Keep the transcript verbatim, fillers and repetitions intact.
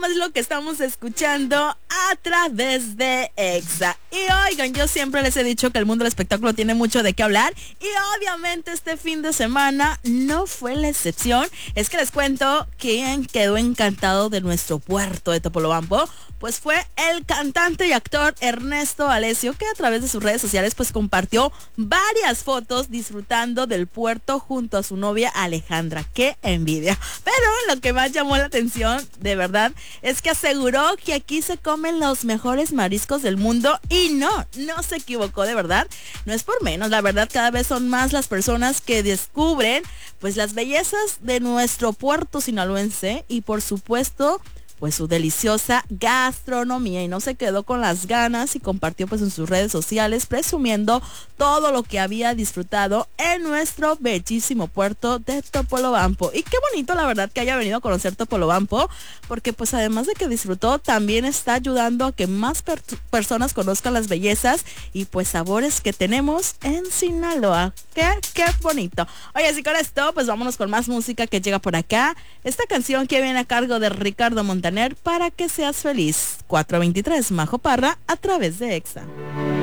Palombas es lo que estamos escuchando a través de Exa. Y oigan, yo siempre les he dicho que el mundo del espectáculo tiene mucho de qué hablar. Y obviamente este fin de semana no fue la excepción. Es que les cuento quién quedó encantado de nuestro puerto de Topolobampo. Pues fue el cantante y actor Ernesto Alessio, que a través de sus redes sociales pues compartió varias fotos disfrutando del puerto junto a su novia Alejandra. ¡Qué envidia! Pero lo que más llamó la atención, de verdad, es que aseguró que aquí se comen los mejores mariscos del mundo y no, no se equivocó, de verdad. No es por menos, la verdad, cada vez son más las personas que descubren pues las bellezas de nuestro puerto sinaloense y por supuesto pues su deliciosa gastronomía, y no se quedó con las ganas y compartió pues en sus redes sociales presumiendo todo lo que había disfrutado en nuestro bellísimo puerto de Topolobampo. Y qué bonito, la verdad, que haya venido a conocer Topolobampo, porque pues además de que disfrutó, también está ayudando a que más per- personas conozcan las bellezas y pues sabores que tenemos en Sinaloa. Qué, qué bonito. Oye, así con esto, pues vámonos con más música que llega por acá. Esta canción que viene a cargo de Ricardo Montaner, Para que seas feliz. cuatro veintitrés, Majo Parra, a través de Exa.